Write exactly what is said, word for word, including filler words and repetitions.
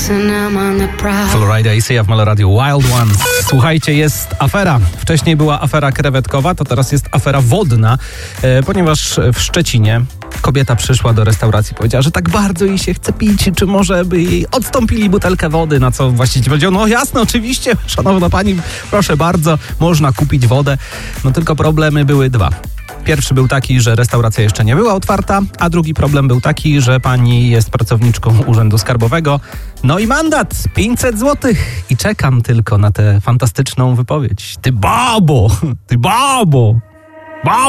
Florida i Sia w Meloradiu Wild Ones. Słuchajcie, jest afera. Wcześniej była afera krewetkowa, to teraz jest afera wodna, e, ponieważ w Szczecinie kobieta przyszła do restauracji i powiedziała, że tak bardzo jej się chce pić, czy może by jej odstąpili butelkę wody, na co właściciel powiedział, no jasne, oczywiście, szanowna pani, proszę bardzo, można kupić wodę. No tylko problemy były dwa. Pierwszy był taki, że restauracja jeszcze nie była otwarta, a drugi problem był taki, że pani jest pracowniczką Urzędu Skarbowego. No i mandat pięćset złotych i czekam tylko na tę fantastyczną wypowiedź. Ty babo! Ty babo! Babo!